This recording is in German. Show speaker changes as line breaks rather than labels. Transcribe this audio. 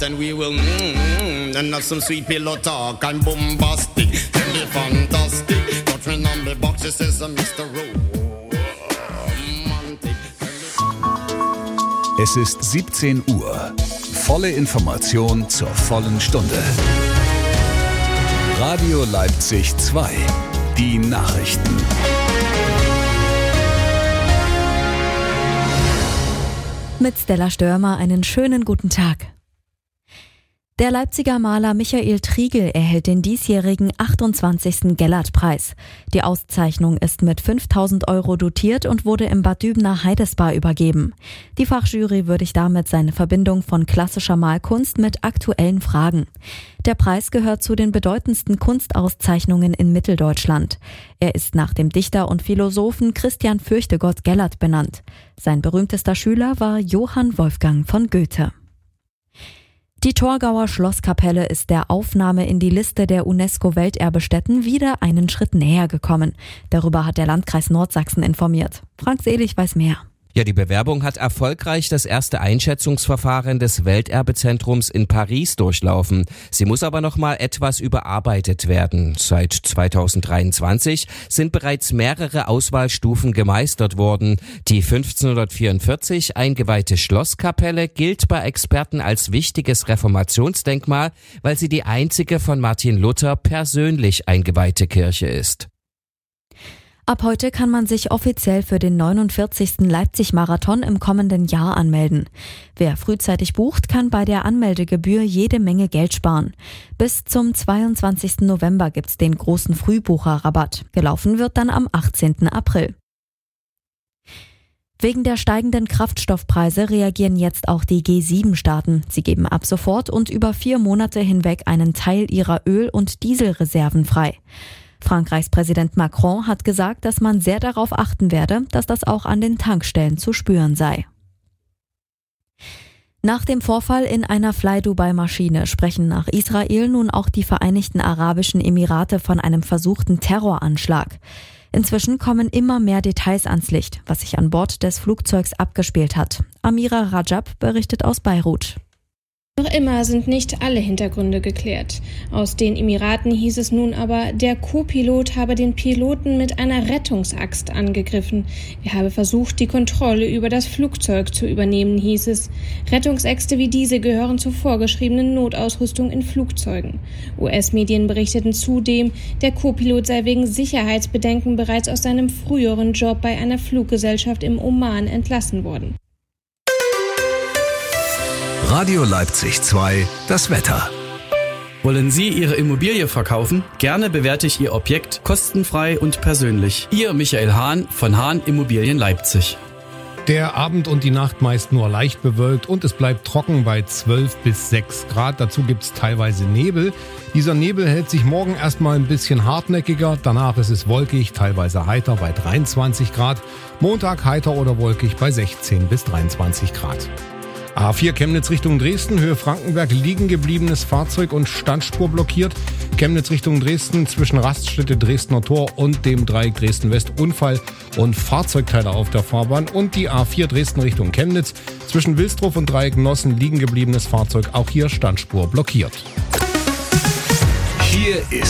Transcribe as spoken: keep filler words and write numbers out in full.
Then we will mmm, and have some sweet pillow talk and bombastic, and be fantastic. Got me on the box, it says Mister Romantic.
Es ist siebzehn Uhr. Volle Information zur vollen Stunde. Radio Leipzig zwei. Die Nachrichten.
Mit Stella Störmer einen schönen guten Tag. Der Leipziger Maler Michael Triegel erhält den diesjährigen achtundzwanzigsten Gellert-Preis. Die Auszeichnung ist mit fünftausend Euro dotiert und wurde im Bad Dübener Heidesbar übergeben. Die Fachjury würdigt damit seine Verbindung von klassischer Malkunst mit aktuellen Fragen. Der Preis gehört zu den bedeutendsten Kunstauszeichnungen in Mitteldeutschland. Er ist nach dem Dichter und Philosophen Christian Fürchtegott Gellert benannt. Sein berühmtester Schüler war Johann Wolfgang von Goethe. Die Torgauer Schlosskapelle ist der Aufnahme in die Liste der UNESCO-Welterbestätten wieder einen Schritt näher gekommen. Darüber hat der Landkreis Nordsachsen informiert. Frank Selig weiß mehr.
Ja, die Bewerbung hat erfolgreich das erste Einschätzungsverfahren des Welterbezentrums in Paris durchlaufen. Sie muss aber noch mal etwas überarbeitet werden. Seit zweitausenddreiundzwanzig sind bereits mehrere Auswahlstufen gemeistert worden. Die fünfzehnhundertvierundvierzig eingeweihte Schlosskapelle gilt bei Experten als wichtiges Reformationsdenkmal, weil sie die einzige von Martin Luther persönlich eingeweihte Kirche ist.
Ab heute kann man sich offiziell für den neunundvierzigsten Leipzig-Marathon im kommenden Jahr anmelden. Wer frühzeitig bucht, kann bei der Anmeldegebühr jede Menge Geld sparen. Bis zum zweiundzwanzigsten November gibt's den großen Frühbucherrabatt. Gelaufen wird dann am achtzehnten April. Wegen der steigenden Kraftstoffpreise reagieren jetzt auch die G sieben Staaten. Sie geben ab sofort und über vier Monate hinweg einen Teil ihrer Öl- und Dieselreserven frei. Frankreichs Präsident Macron hat gesagt, dass man sehr darauf achten werde, dass das auch an den Tankstellen zu spüren sei. Nach dem Vorfall in einer Fly-Dubai-Maschine sprechen nach Israel nun auch die Vereinigten Arabischen Emirate von einem versuchten Terroranschlag. Inzwischen kommen immer mehr Details ans Licht, was sich an Bord des Flugzeugs abgespielt hat. Amira Rajab berichtet aus Beirut.
Noch immer sind nicht alle Hintergründe geklärt. Aus den Emiraten hieß es nun aber, der Co-Pilot habe den Piloten mit einer Rettungsaxt angegriffen. Er habe versucht, die Kontrolle über das Flugzeug zu übernehmen, hieß es. Rettungsäxte wie diese gehören zur vorgeschriebenen Notausrüstung in Flugzeugen. U S-Medien berichteten zudem, der Co-Pilot sei wegen Sicherheitsbedenken bereits aus seinem früheren Job bei einer Fluggesellschaft im Oman entlassen worden.
Radio Leipzig zwei, das Wetter.
Wollen Sie Ihre Immobilie verkaufen? Gerne bewerte ich Ihr Objekt kostenfrei und persönlich. Ihr Michael Hahn von Hahn Immobilien Leipzig.
Der Abend und die Nacht meist nur leicht bewölkt und es bleibt trocken bei zwölf bis sechs Grad. Dazu gibt es teilweise Nebel. Dieser Nebel hält sich morgen erstmal ein bisschen hartnäckiger. Danach ist es wolkig, teilweise heiter bei dreiundzwanzig Grad. Montag heiter oder wolkig bei sechzehn bis dreiundzwanzig Grad. A vier Chemnitz Richtung Dresden, Höhe Frankenberg, liegen gebliebenes Fahrzeug und Standspur blockiert. Chemnitz Richtung Dresden zwischen Raststätte Dresdner Tor und dem Dreieck Dresden-West Unfall und Fahrzeugteile auf der Fahrbahn. Und die A vier Dresden Richtung Chemnitz zwischen Wilsdruf und Dreieck Nossen liegen gebliebenes Fahrzeug, auch hier Standspur blockiert.
Hier ist